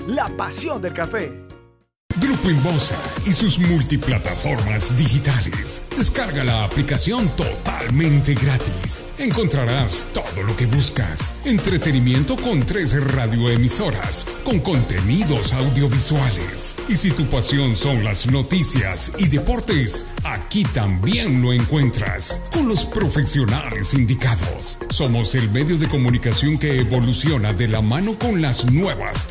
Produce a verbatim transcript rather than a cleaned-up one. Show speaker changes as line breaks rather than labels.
la pasión del café.
Grupo Inbosa y sus multiplataformas digitales. Descarga la aplicación totalmente gratis. Encontrarás todo lo que buscas. Entretenimiento con tres radioemisoras, con contenidos audiovisuales. Y si tu pasión son las noticias y deportes, aquí también lo encuentras, con los profesionales indicados. Somos el medio de comunicación que evoluciona de la mano con las nuevas